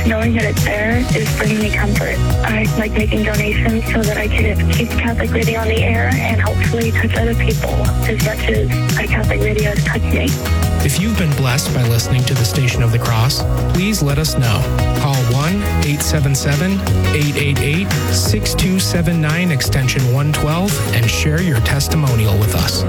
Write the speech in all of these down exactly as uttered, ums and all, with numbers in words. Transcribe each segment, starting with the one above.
just knowing that it's there is bringing me comfort. I like making donations so that I can keep Catholic Radio on the air and hopefully touch other people as much as Catholic Radio has touched me. If you've been blessed by listening to the Station of the Cross, please let us know. Call one eight seven seven, eight eight eight, six two seven nine extension one twelve and share your testimonial with us.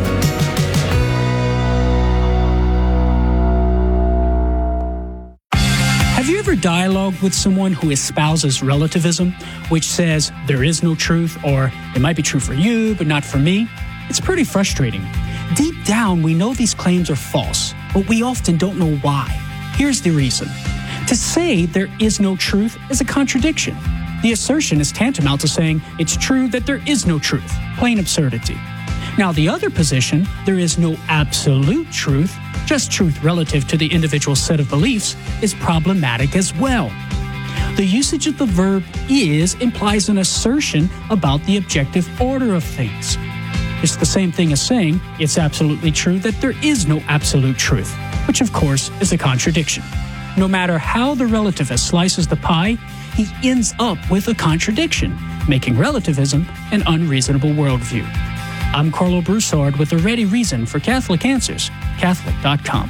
Have you ever dialogued with someone who espouses relativism, which says there is no truth, or it might be true for you, but not for me? It's pretty frustrating. Deep down, we know these claims are false, but we often don't know why. Here's the reason. To say there is no truth is a contradiction. The assertion is tantamount to saying it's true that there is no truth. Plain absurdity. Now, the other position, there is no absolute truth, just truth relative to the individual set of beliefs, is problematic as well. The usage of the verb is implies an assertion about the objective order of things. It's the same thing as saying it's absolutely true that there is no absolute truth, which of course is a contradiction. No matter how the relativist slices the pie, he ends up with a contradiction, making relativism an unreasonable worldview. I'm Carlo Broussard with a ready reason for Catholic Answers, Catholic dot com.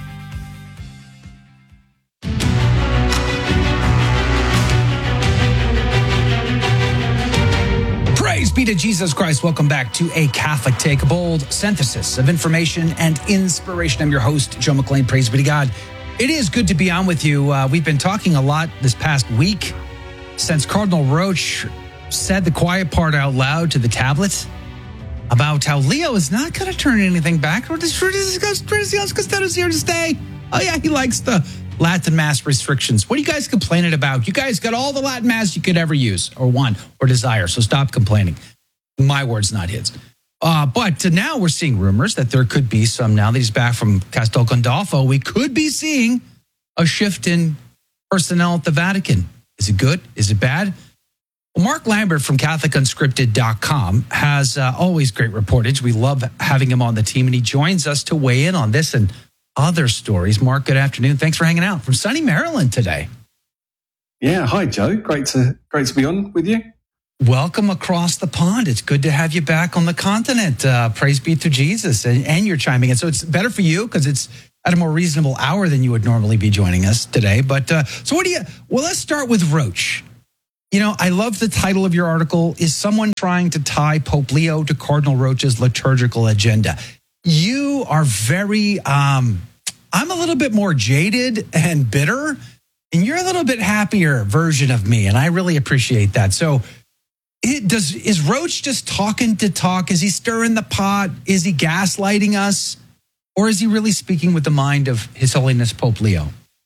Praise be to Jesus Christ. Welcome back to A Catholic Take, a bold synthesis of information and inspiration. I'm your host, Joe McLean. Praise be to God. It is good to be on with you. Uh, we've been talking a lot this past week since Cardinal Roche said the quiet part out loud to the tablet about how Leo is not going to turn anything back. Costado's here to stay. Oh, yeah, he likes the Latin Mass restrictions. What are you guys complaining about? You guys got all the Latin Mass you could ever use or want or desire, so stop complaining. My words, not his. Uh, but now we're seeing rumors that there could be some, now that he's back from Castel Gandolfo, we could be seeing a shift in personnel at the Vatican. Is it good? Is it bad? Well, Mark Lambert from Catholic Unscripted dot com has uh, always great reportage. We love having him on the team, and he joins us to weigh in on this and other stories. Mark, good afternoon. Thanks for hanging out from sunny Maryland today. Yeah, hi, Joe. Great to great to be on with you. Welcome across the pond. It's good to have you back on the continent. Uh, praise be to Jesus. And, and you're chiming in. So it's better for you because it's at a more reasonable hour than you would normally be joining us today. But uh, so what do you, well, let's start with Roche. You know, I love the title of your article, Is Someone Trying to Tie Pope Leo to Cardinal Roche's Liturgical Agenda? You are very, um, I'm a little bit more jaded and bitter, and you're a little bit happier version of me, and I really appreciate that. So it does, is Roche just talking to talk? Is he stirring the pot? Is he gaslighting us? Or is he really speaking with the mind of His Holiness Pope Leo?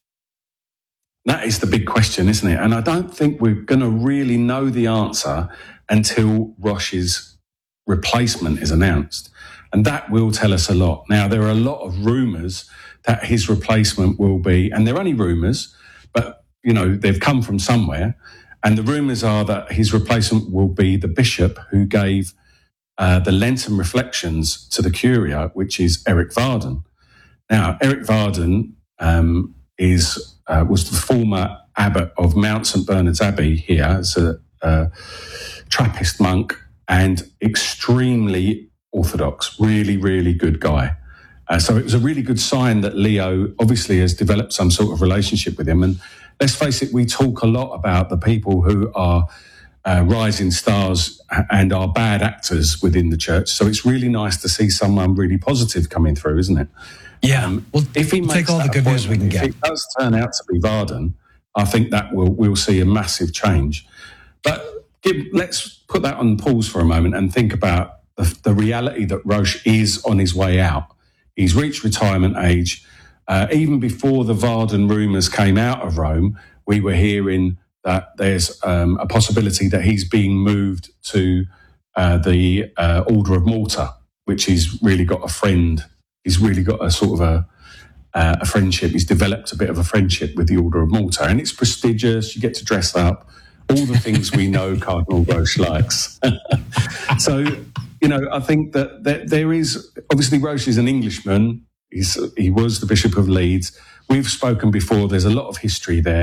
That is the big question, isn't it? And I don't think we're going to really know the answer until Roche's replacement is announced. And that will tell us a lot. Now, there are a lot of rumours that his replacement will be, and they're only rumours, but, you know, they've come from somewhere. And the rumours are that his replacement will be the bishop who gave uh, the Lenten reflections to the Curia, which is Eric Varden. Now, Eric Varden um, is uh, was the former abbot of Mount Saint Bernard's Abbey here, as a uh, Trappist monk, and extremely orthodox, really, really good guy. Uh, so it was a really good sign that Leo obviously has developed some sort of relationship with him. And let's face it, we talk a lot about the people who are uh, rising stars and are bad actors within the church. So it's really nice to see someone really positive coming through, isn't it? Yeah. Um, well, if he we'll makes take all the good news we can if get. If it does turn out to be Varden, I think that will we'll see a massive change. But give, let's put that on pause for a moment and think about the, the reality that Roche is on his way out. He's reached retirement age. Uh, even before the Varden rumours came out of Rome, we were hearing that there's um, a possibility that he's being moved to uh, the uh, Order of Malta, which he's really got a friend. He's really got a sort of a, uh, a friendship. He's developed a bit of a friendship with the Order of Malta, and it's prestigious. You get to dress up, all the things we know Cardinal Roche likes. So, you know, I think that, that there is, obviously Roche is an Englishman. He's, he was the Bishop of Leeds. We've spoken before. There's a lot of history there.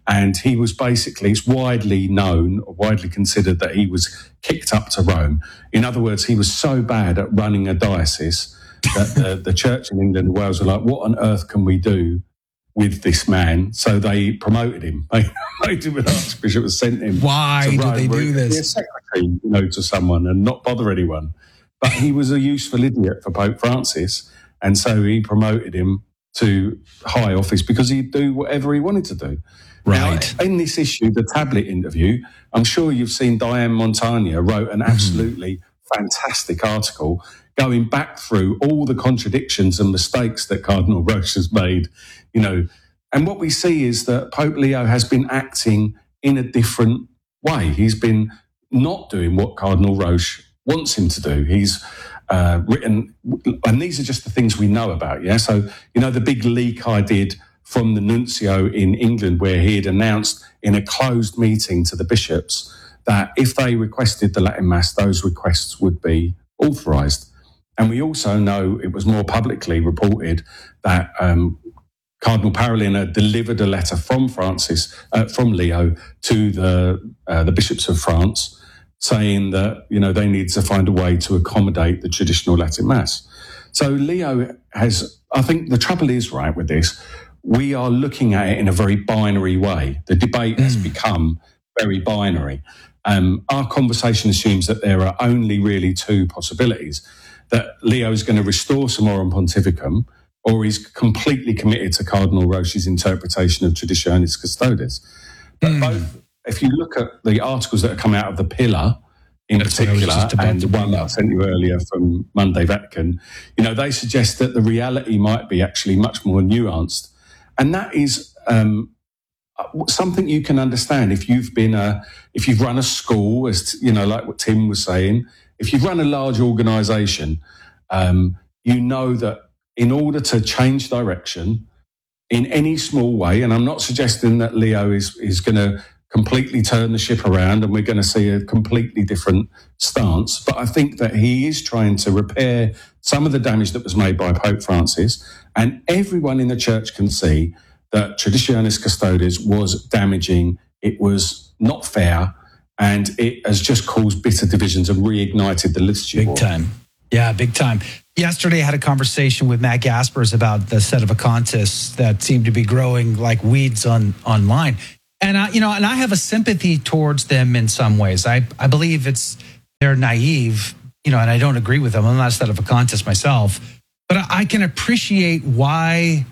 And he was basically, it's widely known, widely considered that he was kicked up to Rome. In other words, he was so bad at running a diocese that the, the church in England and Wales were like, what on earth can we do with this man? So they promoted him. They made him an archbishop and sent him. Why to do Rome, they do this? Be a secretary, you know, to someone and not bother anyone. But he was a useful idiot for Pope Francis. And so he promoted him to high office because he'd do whatever he wanted to do. Right. Now, in this issue, the tablet interview, I'm sure you've seen Diane Montagna wrote an absolutely mm-hmm. fantastic article going back through all the contradictions and mistakes that Cardinal Roche has made, you know. And what we see is that Pope Leo has been acting in a different way. He's been not doing what Cardinal Roche wants him to do. He's uh, written, and these are just the things we know about, yeah? So, you know, the big leak I did from the nuncio in England where he had announced in a closed meeting to the bishops that if they requested the Latin Mass, those requests would be authorised. And we also know it was more publicly reported that um, Cardinal Parolin had delivered a letter from Francis, uh, from Leo, to the uh, the bishops of France, saying that, you know, they need to find a way to accommodate the traditional Latin Mass. So Leo has, I think the trouble is, right, with this, we are looking at it in a very binary way. The debate has mm. become very binary. Um, our conversation assumes that there are only really two possibilities, that Leo is going to restore Summorum Pontificum, or he's completely committed to Cardinal Roche's interpretation of Traditionis Custodes. But mm. both, if you look at the articles that have come out of the Pillar, in That's particular, and the one that I sent you earlier from Monday Vatican, you know, they suggest that the reality might be actually much more nuanced. And that is um, something you can understand if you've been a, if you've run a school, as you know, like what Tim was saying. If you've run a large organisation, um, you know that in order to change direction in any small way, and I'm not suggesting that Leo is is going to completely turn the ship around and we're going to see a completely different stance, but I think that he is trying to repair some of the damage that was made by Pope Francis, and everyone in the church can see that Traditionis Custodes was damaging, it was not fair, and it has just caused bitter divisions and reignited the liturgy. Big war. time. Yeah, big time. Yesterday I had a conversation with Matt Gaspers about the Sedevacantists that seem to be growing like weeds on online. And I, you know, and I have a sympathy towards them in some ways. I, I believe it's they're naive, you know, and I don't agree with them. I'm not a Sedevacantist myself, but I, I can appreciate why,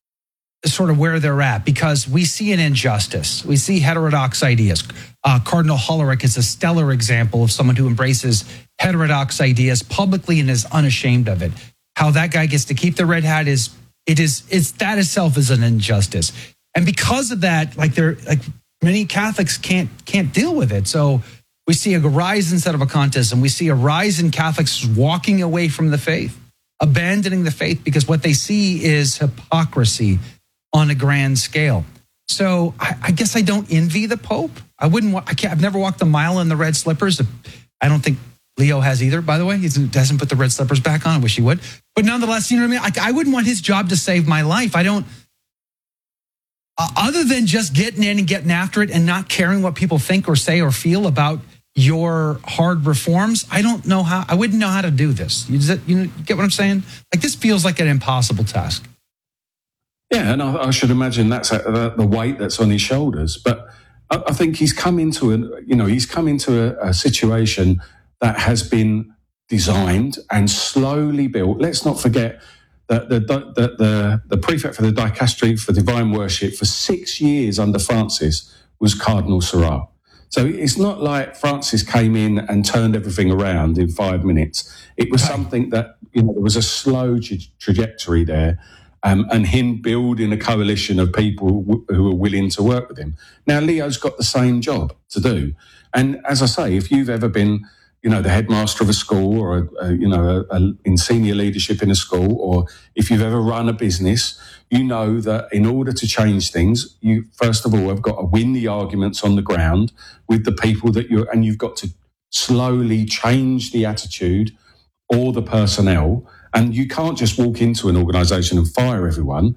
sort of where they're at, because we see an injustice. We see heterodox ideas. Uh, Cardinal Hollerich is a stellar example of someone who embraces heterodox ideas publicly and is unashamed of it. How that guy gets to keep the red hat is it is it's that itself is an injustice. And because of that, like they're like many Catholics can't can't deal with it. So we see a rise in Sedevacantism, and we see a rise in Catholics walking away from the faith, abandoning the faith because what they see is hypocrisy on a grand scale. So I, I guess I don't envy the Pope. I wouldn't. I can't, I've never walked a mile in the red slippers. I don't think Leo has either. By the way, he hasn't put the red slippers back on. I wish he would. But nonetheless, you know what I mean. I, I wouldn't want his job to save my life. I don't. Uh, other than just getting in and getting after it and not caring what people think or say or feel about your hard reforms, I don't know how. I wouldn't know how to do this. You, that, you, know, you get what I'm saying? Like this feels like an impossible task. Yeah, and I, I should imagine that's a, the weight that's on his shoulders. But I, I think he's come into a, you know, he's come into a, a situation that has been designed and slowly built. Let's not forget that the the the, the prefect for the Dicastery for Divine Worship for six years under Francis was Cardinal Sarrat. So it's not like Francis came in and turned everything around in five minutes. It was something that, you know, there was a slow tra- trajectory there. Um, and him building a coalition of people w- who are willing to work with him. Now, Leo's got the same job to do. And as I say, if you've ever been, you know, the headmaster of a school or, a, a, you know, a, a, in senior leadership in a school, or if you've ever run a business, you know that in order to change things, you first of all have got to win the arguments on the ground with the people that you're, and you've got to slowly change the attitude or the personnel. And you can't just walk into an organisation and fire everyone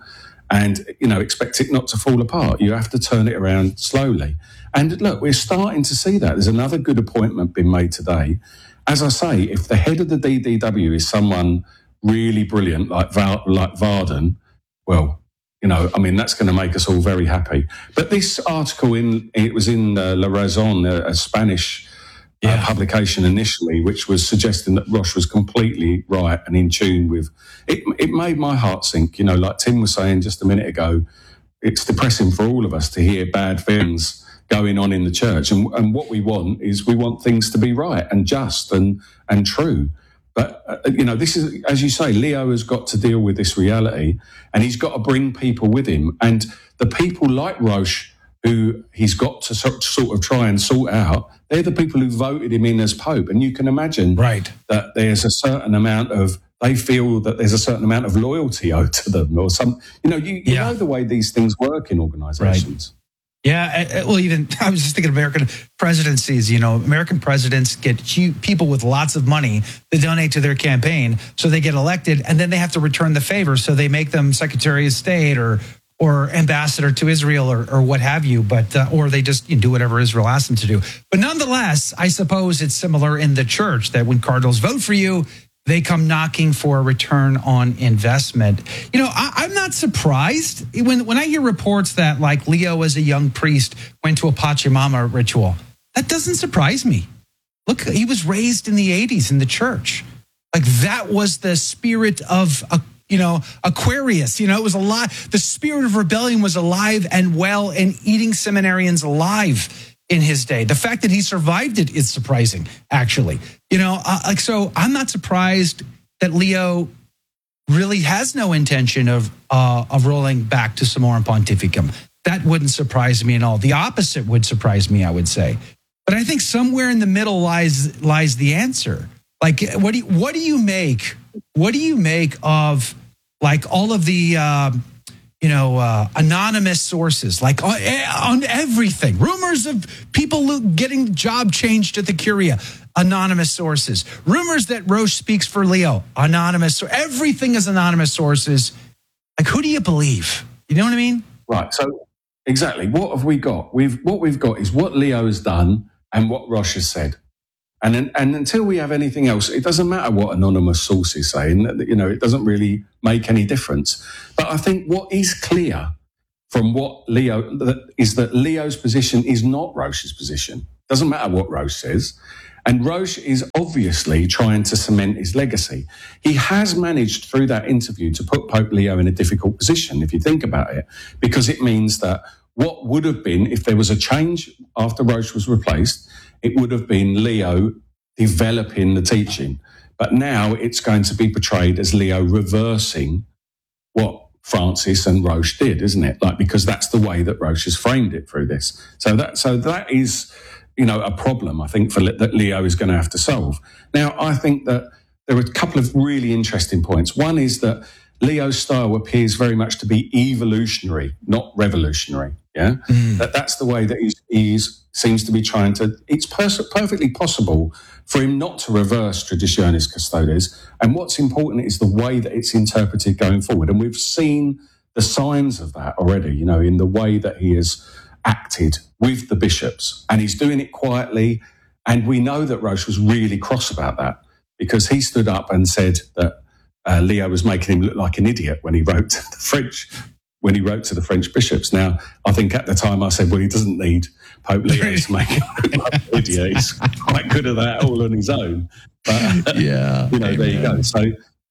and, you know, expect it not to fall apart. You have to turn it around slowly. And look, we're starting to see that. There's another good appointment being made today. As I say, if the head of the D D W is someone really brilliant like Val, like Varden, well, you know, I mean, that's going to make us all very happy. But this article, in it was in uh, La Razón, a, a Spanish uh, yeah. publication initially, which was suggesting that Roche was completely right and in tune with... It, it made my heart sink, you know, like Tim was saying just a minute ago, it's depressing for all of us to hear bad things going on in the church. And, and what we want is we want things to be right and just and, and true. But, uh, you know, this is, as you say, Leo has got to deal with this reality and he's got to bring people with him. And the people like Roche, who he's got to sort, sort of try and sort out, they're the people who voted him in as Pope. And you can imagine right. that there's a certain amount of, they feel that there's a certain amount of loyalty owed to them or some, you know, you, you yeah. know the way these things work in organizations. Right. Yeah, well, even I was just thinking American presidencies, you know, American presidents get people with lots of money to donate to their campaign, so they get elected, and then they have to return the favor, so they make them Secretary of State or or ambassador to Israel or, or what have you, but uh, or they just you know, do whatever Israel asks them to do. But nonetheless, I suppose it's similar in the church that when cardinals vote for you, they come knocking for a return on investment. You know, I, I'm not surprised when when I hear reports that like Leo as a young priest went to a Pachamama ritual. That doesn't surprise me. Look, he was raised in the eighties in the church. Like that was the spirit of, a, you know, Aquarius. You know, it was alive. The spirit of rebellion was alive and well and eating seminarians alive in his day. The fact that he survived it is surprising, actually. You know, uh, like, so I'm not surprised that Leo really has no intention of uh, of rolling back to Summorum Pontificum. That wouldn't surprise me at all. The opposite would surprise me, I would say. But I think somewhere in the middle lies lies the answer. Like, what do you, what do you make? What do you make of like all of the uh, you know, uh, anonymous sources, like on, on everything. Rumors of people getting job changed at the Curia, anonymous sources. Rumors that Roche speaks for Leo, anonymous. So everything is anonymous sources. Like, who do you believe? You know what I mean? Right. So exactly. What have we got? We've what we've got is what Leo has done and what Roche has said. And then, and until we have anything else, it doesn't matter what anonymous sources say. You know, it doesn't really make any difference. But I think what is clear from what Leo that is that Leo's position is not Roche's position. Doesn't matter what Roche says. And Roche is obviously trying to cement his legacy. He has managed through that interview to put Pope Leo in a difficult position, if you think about it, because it means that what would have been, if there was a change after Roche was replaced, it would have been Leo developing the teaching. But now it's going to be portrayed as Leo reversing what Francis and Roche did, isn't it? Like, because that's the way that Roche has framed it through this. So that, so that is, you know, a problem, I think, for that Leo is going to have to solve. Now, I think that there are a couple of really interesting points. One is that Leo's style appears very much to be evolutionary, not revolutionary. Yeah, mm. that that's the way that he's, he's seems to be trying to. It's pers- perfectly possible for him not to reverse Traditionis Custodes. And what's important is the way that it's interpreted going forward. And we've seen the signs of that already. You know, in the way that he has acted with the bishops, and he's doing it quietly. And we know that Roche was really cross about that because he stood up and said that uh, Leo was making him look like an idiot when he wrote to the French. When he wrote to the French bishops. Now, I think at the time I said, well, he doesn't need Pope Leo to make him look like an idiot. He's quite good at that all on his own. But, yeah, you know, amen. There you go. So,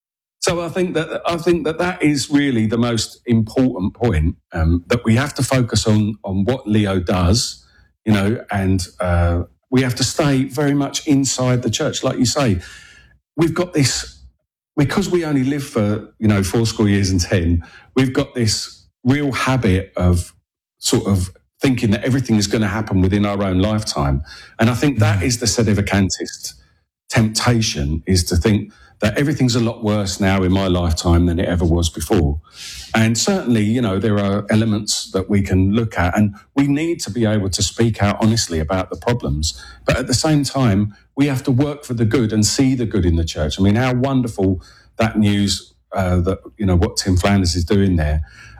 so I think that I think that that is really the most important point, um, that we have to focus on on what Leo does, you know, and uh, we have to stay very much inside the church, like you say. We've got this because we only live for you know four score years and ten. We've got this real habit of sort of thinking that everything is going to happen within our own lifetime. And I think that is the sedevacantist temptation, is to think that everything's a lot worse now in my lifetime than it ever was before. And certainly, you know, there are elements that we can look at, and we need to be able to speak out honestly about the problems. But at the same time, we have to work for the good and see the good in the church. I mean, how wonderful that news, uh, that, you know, what Tim Flanders is doing there.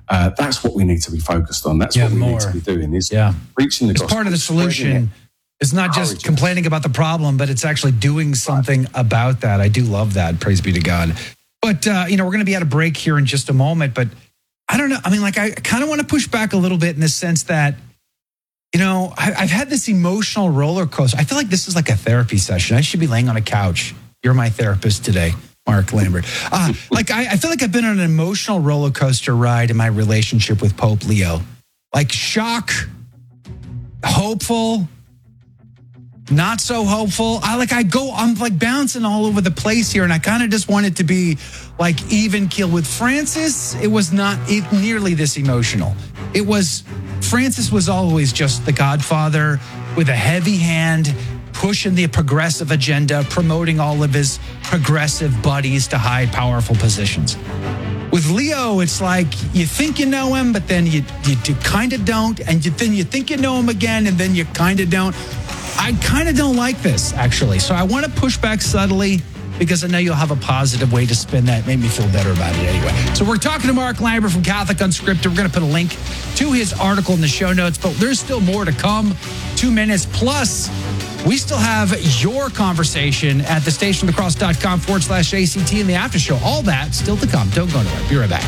Uh, that's what we need to be focused on. That's Yeah, what we more. need to be doing is Yeah. reaching the It's gospel. part of the spreading solution. it. It's not just Encourage us. complaining about the problem, but it's actually doing something about that. I do love that. Praise be to God. But, uh, you know, we're going to be at a break here in just a moment. But I don't know. I mean, like, I kind of want to push back a little bit in the sense that, you know, I, I've had this emotional roller coaster. I feel like this is like a therapy session. I should be laying on a couch. You're my therapist today, Mark Lambert. Uh, like, I, I feel like I've been on an emotional roller coaster ride in my relationship with Pope Leo. Like, shock, hopeful, not so hopeful. I like I go, I'm like bouncing all over the place here, and I kind of just want it to be like even keel. With Francis, it was not it, nearly this emotional. It was Francis was always just the godfather with a heavy hand, pushing the progressive agenda, promoting all of his progressive buddies to high, powerful positions. With Leo, it's like you think you know him, but then you you, you kind of don't, and you, then you think you know him again, and then you kind of don't. I kind of don't like this, actually. So I want to push back subtly because I know you'll have a positive way to spin that. Made me feel better about it anyway. So we're talking to Mark Lambert from Catholic Unscripted. We're going to put a link to his article in the show notes, but there's still more to come. Two minutes plus. We still have your conversation at thestationofthecross.com forward slash ACT in the after show. All that still to come. Don't go nowhere. Be right back.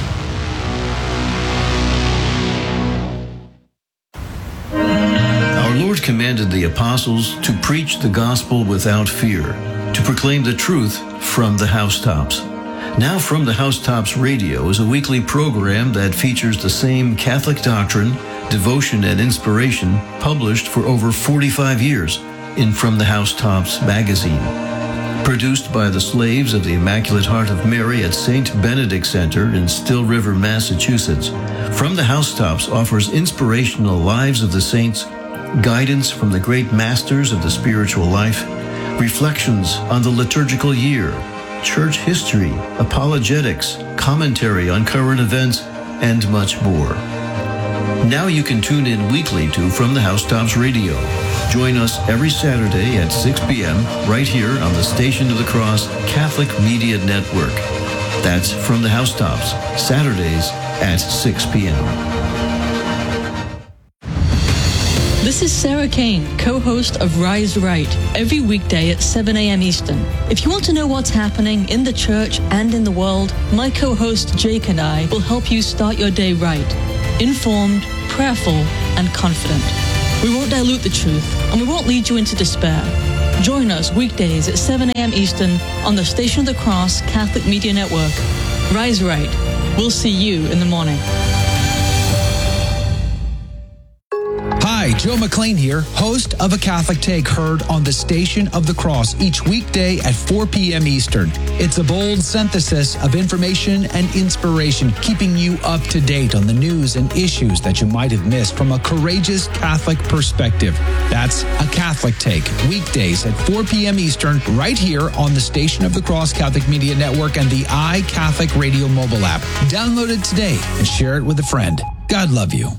Our Lord commanded the apostles to preach the gospel without fear, to proclaim the truth from the housetops. Now From the Housetops Radio is a weekly program that features the same Catholic doctrine, devotion, and inspiration published for over forty-five years in From the Housetops magazine. Produced by the slaves of the Immaculate Heart of Mary at Saint Benedict Center in Still River, Massachusetts, From the Housetops offers inspirational lives of the saints, guidance from the great masters of the spiritual life, reflections on the liturgical year, church history, apologetics, commentary on current events, and much more. Now you can tune in weekly to From the Housetops Radio. Join us every Saturday at six p.m. right here on the Station of the Cross Catholic Media Network. That's From the Housetops, Saturdays at six p.m. This is Sarah Kane, co-host of Rise Right, every weekday at seven a.m. Eastern. If you want to know what's happening in the church and in the world, my co-host Jake and I will help you start your day right, informed, prayerful, and confident. We won't dilute the truth, and we won't lead you into despair. Join us weekdays at seven a.m. Eastern on the Station of the Cross Catholic Media Network. Rise Right. We'll see you in the morning. Hi, Joe McLean here, host of A Catholic Take, heard on the Station of the Cross each weekday at four p.m. Eastern. It's a bold synthesis of information and inspiration, keeping you up to date on the news and issues that you might have missed from a courageous Catholic perspective. That's A Catholic Take, weekdays at four p.m. Eastern, right here on the Station of the Cross Catholic Media Network and the iCatholic Radio mobile app. Download it today and share it with a friend. God love you.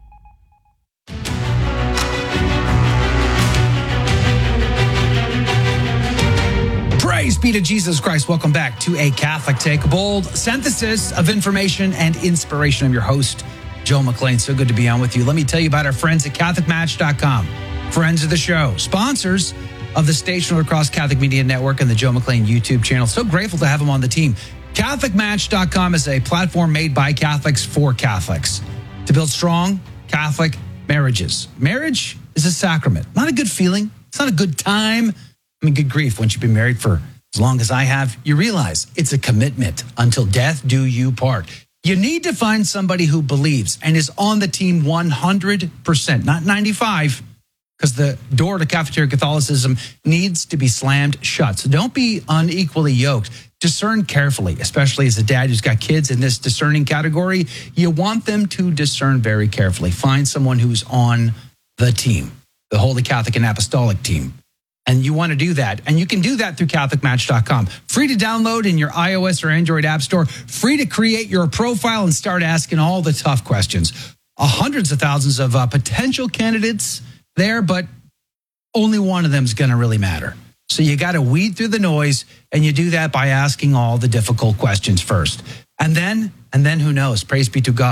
Praise be to Jesus Christ. Welcome back to A Catholic Take, a bold synthesis of information and inspiration. I'm your host, Joe McLean. So good to be on with you. Let me tell you about our friends at Catholic Match dot com. Friends of the show, sponsors of the Station of the Cross Catholic Media Network and the Joe McLean YouTube channel. So grateful to have them on the team. Catholic Match dot com is a platform made by Catholics for Catholics to build strong Catholic marriages. Marriage is a sacrament, not a good feeling. It's not a good time. I mean, good grief, once you've been married for as long as I have, you realize it's a commitment until death do you part. You need to find somebody who believes and is on the team one hundred percent, not ninety-five, because the door to cafeteria Catholicism needs to be slammed shut. So don't be unequally yoked. Discern carefully, especially as a dad who's got kids in this discerning category. You want them to discern very carefully. Find someone who's on the team, the Holy Catholic and Apostolic team. And you want to do that. And you can do that through Catholic Match dot com. Free to download in your iOS or Android app store. Free to create your profile and start asking all the tough questions. Uh, hundreds of thousands of uh, potential candidates there, but only one of them is going to really matter. So you got to weed through the noise, and you do that by asking all the difficult questions first. And then, and then who knows? Praise be to God.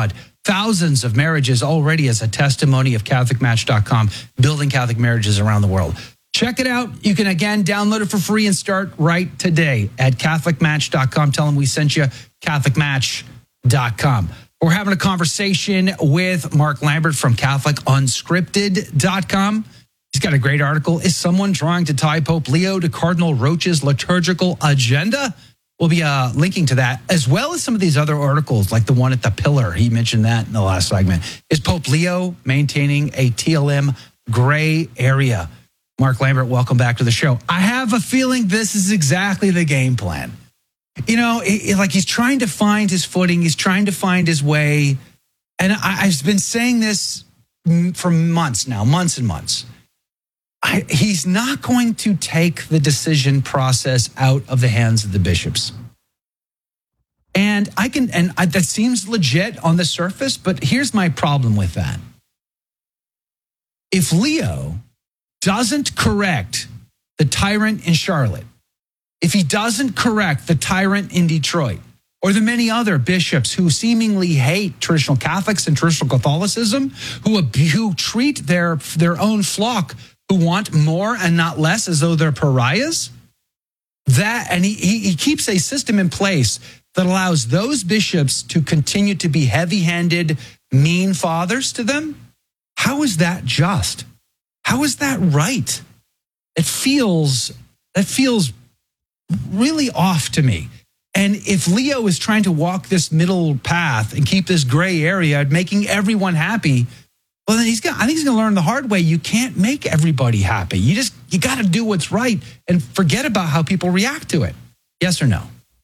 thousands of marriages already as a testimony of Catholic Match dot com, building Catholic marriages around the world. Check it out. You can, again, download it for free and start right today at Catholic Match dot com. Tell them we sent you, Catholic Match dot com. We're having a conversation with Mark Lambert from Catholic Unscripted dot com. He's got a great article. Is someone trying to tie Pope Leo to Cardinal Roach's liturgical agenda? We'll be uh, linking to that, as well as some of these other articles, like the one at The Pillar. He mentioned that in the last segment. Is Pope Leo maintaining a T L M gray area? Mark Lambert, welcome back to the show. I have a feeling this is exactly the game plan. You know, it, it, like he's trying to find his footing. He's trying to find his way. And I, I've been saying this for months now, months and months. I, he's not going to take the decision process out of the hands of the bishops. And I can, and I, that seems legit on the surface, but here's my problem with that. If Leo doesn't correct the tyrant in Charlotte, if he doesn't correct the tyrant in Detroit, or the many other bishops who seemingly hate traditional Catholics and traditional Catholicism, who, who treat their, their own flock, who want more and not less, as though they're pariahs, that, and he, he, he keeps a system in place that allows those bishops to continue to be heavy-handed, mean fathers to them, how is that just? How is that right? It feels, it feels really off to me. And if Leo is trying to walk this middle path and keep this gray area, making everyone happy, well, then he's got, I think he's going to learn the hard way. You can't make everybody happy. You just, you got to do what's right and forget about how people react to it. Yes or no?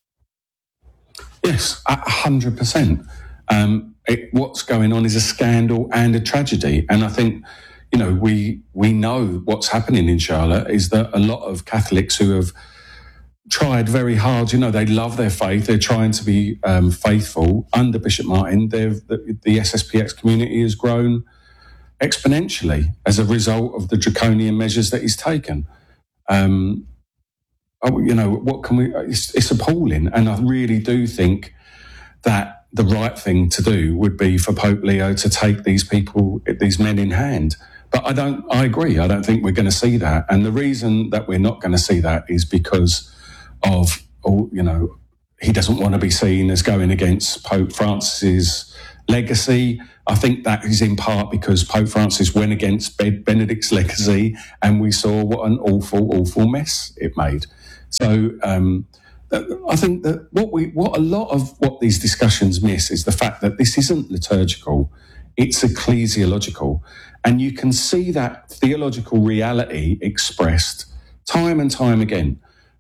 Yes, a hundred percent. Um, it, what's going on is a scandal and a tragedy. And I think, you know, we we know what's happening in Charlotte is that a lot of Catholics who have tried very hard, you know, they love their faith, they're trying to be um, faithful. Under Bishop Martin, the, the S S P X community has grown exponentially as a result of the draconian measures that he's taken. Um, oh, you know, what can we, it's, it's appalling. And I really do think that the right thing to do would be for Pope Leo to take these people, these men in hand. But I don't, I agree. I don't think we're going to see that. And the reason that we're not going to see that is because of, oh, you know, he doesn't want to be seen as going against Pope Francis's legacy. I think that is in part because Pope Francis went against Benedict's legacy and we saw what an awful, awful mess it made. So um, I think that what we, what a lot of what these discussions miss is the fact that this isn't liturgical, it's ecclesiological. And you can see that theological reality expressed time and time again.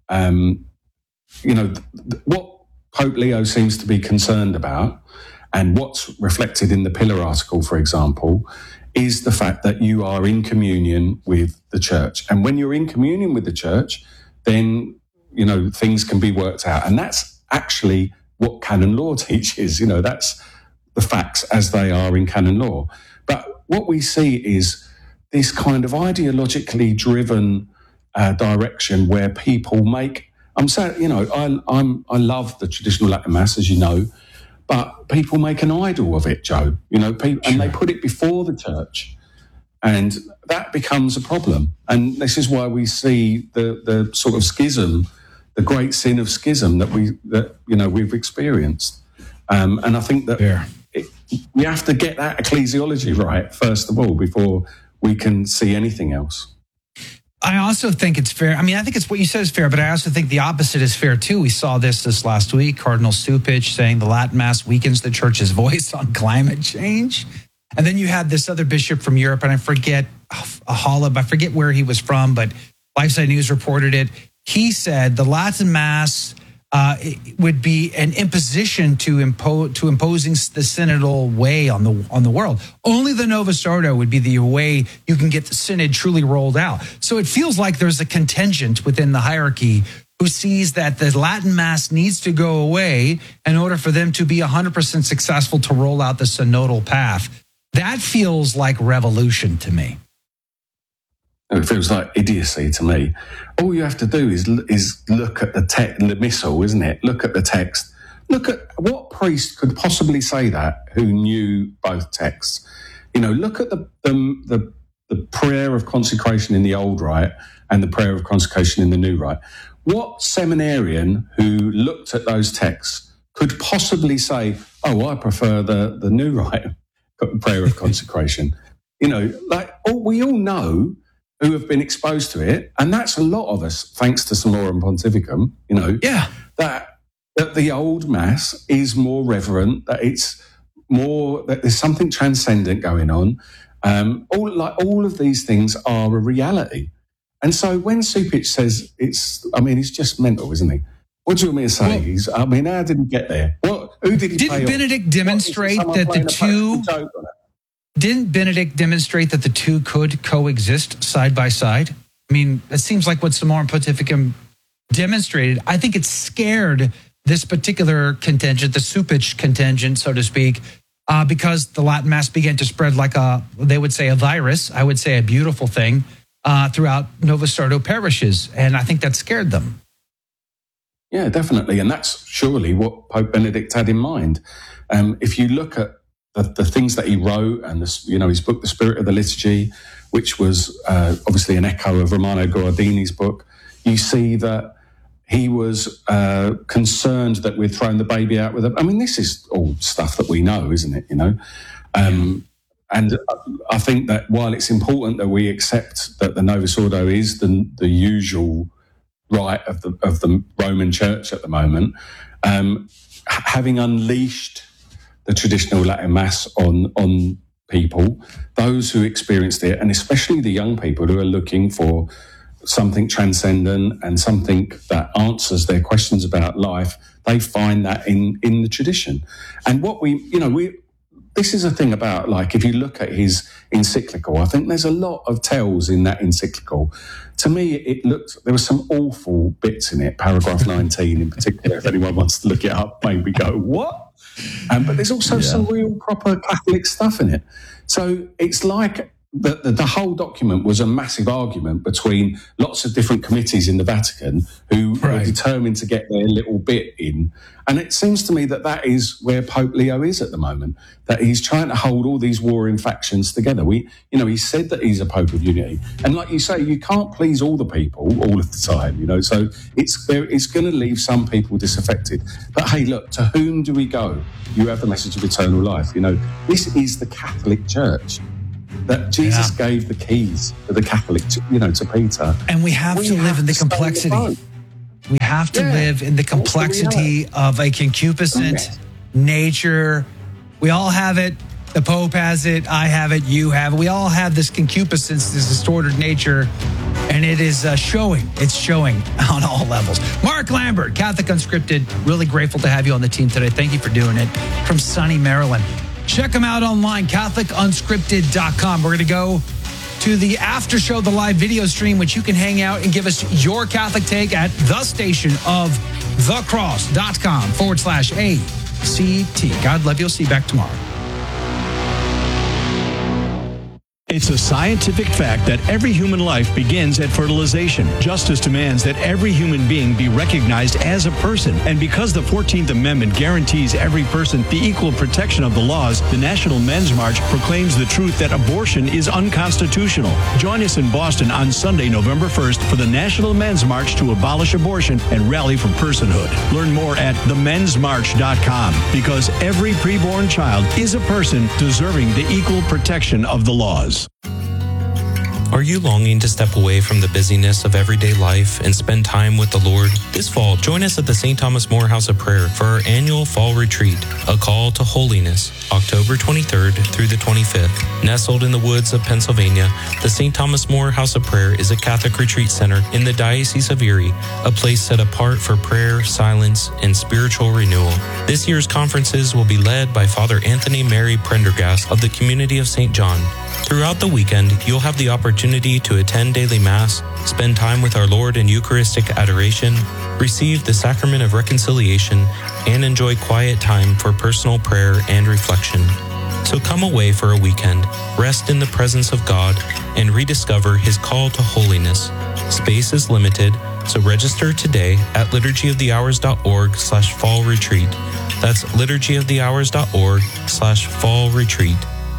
Um, you know, th- th- what Pope Leo seems to be concerned about and what's reflected in the Pillar article, for example, is the fact that you are in communion with the church. And when you're in communion with the church, then, you know, things can be worked out. And that's actually what canon law teaches. You know, that's the facts as they are in canon law. But what we see is this kind of ideologically driven uh, direction where people make, I'm saying, you know, I, I'm, I love the traditional Latin Mass, as you know, but people make an idol of it, Joe, you know, people, and they put it before the church. And that becomes a problem. And this is why we see the, the sort of schism, the great sin of schism that we, that, you know, we've experienced. Um, and I think that yeah. it, we have to get that ecclesiology right, first of all, before we can see anything else. I also think it's fair. I mean, I think it's what you said is fair, but I also think the opposite is fair too. We saw this this last week, Cardinal Stupich saying the Latin Mass weakens the church's voice on climate change. And then you had this other bishop from Europe, and I forget, a Holub, I forget where he was from, but LifeSite News reported it. He said the Latin Mass uh, would be an imposition to impose to imposing the synodal way on the on the world. Only the Novus Ordo would be the way you can get the synod truly rolled out. So it feels like there's a contingent within the hierarchy who sees that the Latin Mass needs to go away in order for them to be one hundred percent successful to roll out the synodal path. That feels like revolution to me. It feels like idiocy to me. All you have to do is is look at the text, the missal, isn't it? Look at the text. look at what priest could possibly say that who knew both texts. You know, look at the the the, the prayer of consecration in the old rite and the prayer of consecration in the new rite. What seminarian who looked at those texts could possibly say, "Oh, I prefer the the new rite prayer of consecration"? You know, like all, we all know who have been exposed to it, and that's a lot of us, thanks to Summorum Pontificum. You know, yeah, that that the old mass is more reverent, that it's more that there's something transcendent going on. Um, all like all of these things are a reality. And so when Cupich says it's, I mean, he's just mental, isn't he? What do you want me to say? Well, he's, I mean, how did he get there? What? Who did he didn't pay Benedict off? demonstrate that the two? Didn't Benedict demonstrate that the two could coexist side by side? I mean, it seems like what Summorum Pontificum demonstrated. I think it scared this particular contingent, the Cupich contingent, so to speak, uh, because the Latin Mass began to spread like a, they would say a virus. I would say a beautiful thing. Uh, throughout Novosardo parishes, and I think that scared them. Yeah, definitely, and that's surely what Pope Benedict had in mind. Um, if you look at the, the things that he wrote, and this, you know, his book, The Spirit of the Liturgy, which was uh, obviously an echo of Romano Guardini's book, you see that he was uh, concerned that we're throwing the baby out with it. I mean, this is all stuff that we know, isn't it? You know. Um, And I think that while it's important that we accept that the Novus Ordo is the, the usual rite of the of the Roman Church at the moment, um, having unleashed the traditional Latin Mass on on people, those who experienced it, and especially the young people who are looking for something transcendent and something that answers their questions about life, they find that in in the tradition. And what we, you know, we. This is a thing about, like, if you look at his encyclical, I think there's a lot of tells in that encyclical. To me, it looked, there were some awful bits in it, paragraph nineteen in particular. If anyone wants to look it up, maybe go, what? Um, but there's also yeah. some real proper Catholic stuff in it. So it's like the, the, the whole document was a massive argument between lots of different committees in the Vatican who right. were determined to get their little bit in. And it seems to me that that is where Pope Leo is at the moment, that he's trying to hold all these warring factions together. We, you know, he said that he's a Pope of unity. And like you say, you can't please all the people all of the time, you know, so it's, there, it's going to leave some people disaffected. But hey, look, to whom do we go? You have the message of eternal life. You know, this is the Catholic Church. That Jesus yeah. gave the keys to the Catholic, you know, to Peter. And we have we to have live in the complexity. The we have to yeah. live in the complexity of a concupiscent okay. nature. We all have it. The Pope has it. I have it. You have it. We all have this concupiscence, this distorted nature, and it is uh, showing. It's showing on all levels. Mark Lambert, Catholic Unscripted. Really grateful to have you on the team today. Thank you for doing it from sunny Maryland. Check them out online, Catholic Unscripted dot com. We're going to go to the after show, the live video stream, which you can hang out and give us your Catholic take at the station of the cross dot com forward slash A C T. God love you. I'll see you back tomorrow. It's a scientific fact that every human life begins at fertilization. Justice demands that every human being be recognized as a person. And because the fourteenth Amendment guarantees every person the equal protection of the laws, the National Men's March proclaims the truth that abortion is unconstitutional. Join us in Boston on Sunday, November first for the National Men's March to abolish abortion and rally for personhood. Learn more at the men's march dot com, because every preborn child is a person deserving the equal protection of the laws. Are you longing to step away from the busyness of everyday life and spend time with the Lord? This fall, join us at the Saint Thomas More House of Prayer for our annual fall retreat, A Call to Holiness, October twenty-third through the twenty-fifth. Nestled in the woods of Pennsylvania, the Saint Thomas More House of Prayer is a Catholic retreat center in the Diocese of Erie, a place set apart for prayer, silence, and spiritual renewal. This year's conferences will be led by Father Anthony Mary Prendergast of the Community of Saint John. Throughout the weekend, you'll have the opportunity to attend daily Mass, spend time with our Lord in Eucharistic adoration, receive the Sacrament of Reconciliation, and enjoy quiet time for personal prayer and reflection. So come away for a weekend, rest in the presence of God, and rediscover His call to holiness. Space is limited, so register today at liturgy of the hours dot org slash fall retreat. That's liturgyofthehours.org slash fall retreat.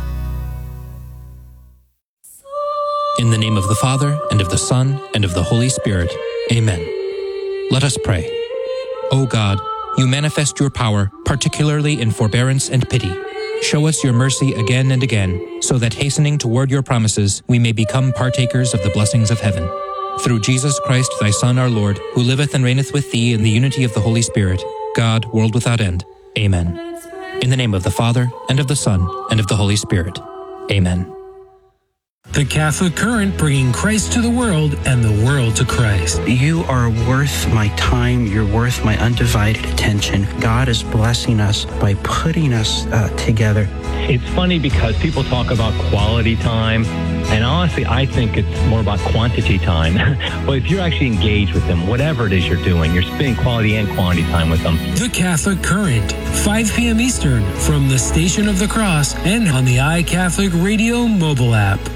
In the name of the Father, and of the Son, and of the Holy Spirit. Amen. Let us pray. O God, you manifest your power, particularly in forbearance and pity. Show us your mercy again and again, so that hastening toward your promises, we may become partakers of the blessings of heaven. Through Jesus Christ, thy Son, our Lord, who liveth and reigneth with thee in the unity of the Holy Spirit, God, world without end. Amen. In the name of the Father, and of the Son, and of the Holy Spirit. Amen. The Catholic Current, bringing Christ to the world and the world to Christ. You are worth my time. You're worth my undivided attention. God is blessing us by putting us uh, together. It's funny because people talk about quality time, and honestly, I think it's more about quantity time. But if you're actually engaged with them, whatever it is you're doing, you're spending quality and quantity time with them. The Catholic Current, five p.m. Eastern, from the Station of the Cross and on the iCatholic Radio mobile app.